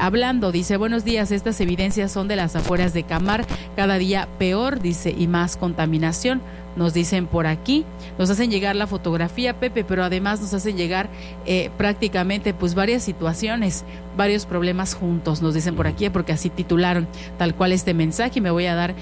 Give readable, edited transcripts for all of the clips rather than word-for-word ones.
hablando. Dice, buenos días, estas evidencias son de las afueras de Camar, cada día peor, dice, y más contaminación. Nos dicen por aquí, nos hacen llegar la fotografía, Pepe, pero además nos hacen llegar prácticamente pues varias situaciones, varios problemas juntos, nos dicen por aquí, porque así titularon tal cual este mensaje, y me voy a dar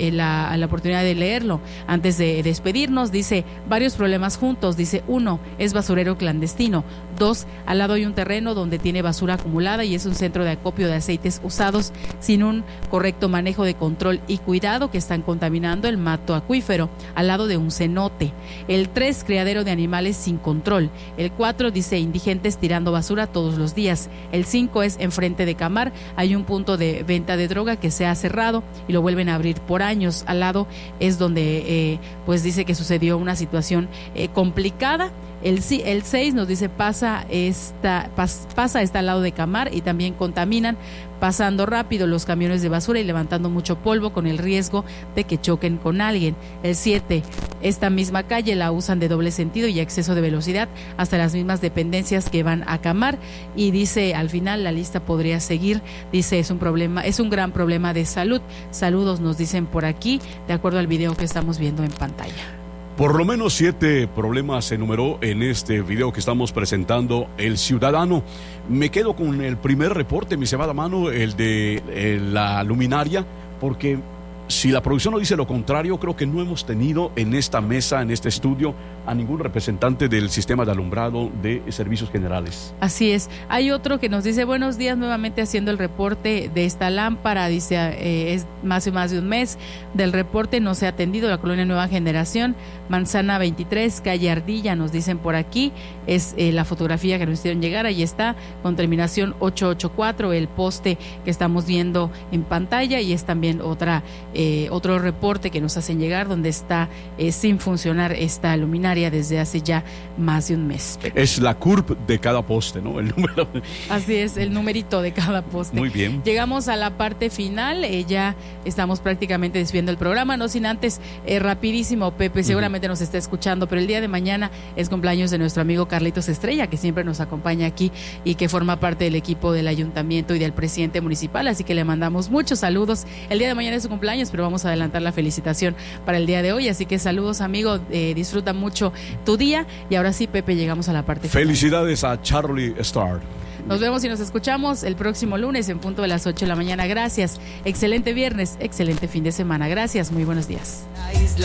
la oportunidad de leerlo antes de despedirnos. Dice, varios problemas juntos, dice, 1, es basurero clandestino, 2, al lado hay un terreno donde tiene basura acumulada y es un centro de acopio de aceites usados sin un correcto manejo de control y cuidado, que están contaminando el manto acuífero, al lado de un cenote. El 3, criadero de animales sin control. El 4, dice, indigentes tirando basura todos los días. El 5 es enfrente de Camar, hay un punto de venta de droga que se ha cerrado y lo vuelven a abrir por años. Al lado es donde pues dice que sucedió una situación complicada. El 6 nos dice, pasa está al lado de Camar y también contaminan, pasando rápido los camiones de basura y levantando mucho polvo con el riesgo de que choquen con alguien. El 7, esta misma calle la usan de doble sentido y exceso de velocidad hasta las mismas dependencias que van a Camar, y dice, al final la lista podría seguir. Dice, es un gran problema de salud. Saludos, nos dicen por aquí, de acuerdo al video que estamos viendo en pantalla. Por lo menos 7 problemas se enumeró en este video que estamos presentando El Ciudadano. Me quedo con el primer reporte, mi cebada mano, el de la luminaria, porque si la producción no dice lo contrario, creo que no hemos tenido en esta mesa, en este estudio, a ningún representante del sistema de alumbrado de servicios generales. Así es. Hay otro que nos dice, buenos días, nuevamente haciendo el reporte de esta lámpara. Dice, es más de un mes del reporte, no se ha atendido. La colonia Nueva Generación, Manzana 23, calle Ardilla, nos dicen por aquí. Es la fotografía que nos hicieron llegar, ahí está, con terminación 884, el poste que estamos viendo en pantalla, y es también otro reporte que nos hacen llegar donde está sin funcionar esta luminaria desde hace ya más de un mes. Es la curva de cada poste, ¿no? El número. Así es, el numerito de cada poste. Muy bien. Llegamos a la parte final, ya estamos prácticamente despidiendo el programa, no sin antes, rapidísimo, Pepe, seguramente nos está escuchando, pero el día de mañana es cumpleaños de nuestro amigo Carlitos Estrella, que siempre nos acompaña aquí y que forma parte del equipo del ayuntamiento y del presidente municipal, así que le mandamos muchos saludos. El día de mañana es su cumpleaños, pero vamos a adelantar la felicitación para el día de hoy, así que saludos, amigo, disfruta mucho tu día. Y ahora sí, Pepe, llegamos a la parte final. Felicidades a Charlie Star. Nos vemos y nos escuchamos el próximo lunes en punto de las 8 de la mañana. Gracias, excelente viernes, excelente fin de semana. Gracias, muy buenos días.